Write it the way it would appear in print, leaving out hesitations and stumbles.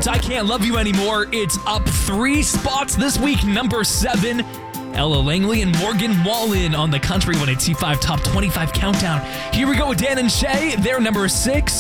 It's I Can't Love You Anymore. It's up 3 spots this week, number 7. Ella Langley and Morgan Wallen on the Country 102.5 Top 25 Countdown. Here we go with Dan and Shay. They're number 6.